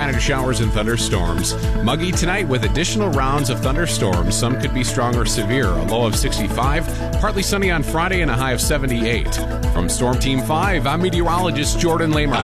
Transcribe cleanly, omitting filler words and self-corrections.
scattered showers and thunderstorms. Muggy tonight with additional rounds of thunderstorms. Some could be strong or severe. A low of 65. Partly sunny on Friday and a high of 78. From Storm Team 5, I'm meteorologist Jordan Lamer.